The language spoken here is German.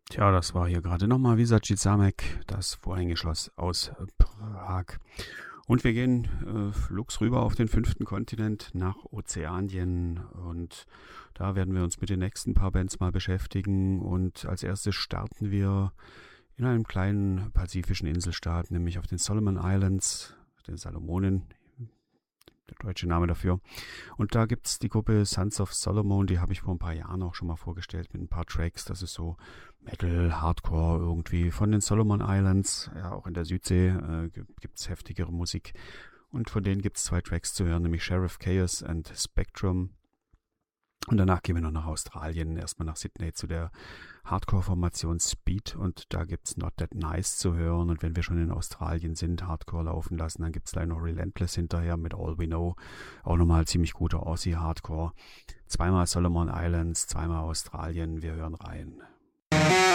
Tja, das war hier gerade nochmal Visaci Zamek, das Vorhängeschloss aus Prag. Und wir gehen flugs rüber auf den 5. Kontinent nach Ozeanien und da werden wir uns mit den nächsten paar Bands mal beschäftigen und als erstes starten wir in einem kleinen pazifischen Inselstaat, nämlich auf den Solomon Islands, den Salomonen, der deutsche Name dafür. Und da gibt es die Gruppe Sons of Solomon, die habe ich vor ein paar Jahren auch schon mal vorgestellt mit ein paar Tracks. Das ist so Metal, Hardcore irgendwie von den Solomon Islands. Ja, auch in der Südsee gibt es heftigere Musik. Und von denen gibt es 2 Tracks zu hören, nämlich Sheriff Chaos und Spectrum. Und danach gehen wir noch nach Australien, erstmal nach Sydney zu der Hardcore-Formation Speed und da gibt's Not That Nice zu hören und wenn wir schon in Australien sind, Hardcore laufen lassen, dann gibt's gleich noch Relentless hinterher mit All We Know, auch nochmal ziemlich guter Aussie-Hardcore. Zweimal Solomon Islands, zweimal Australien, wir hören rein.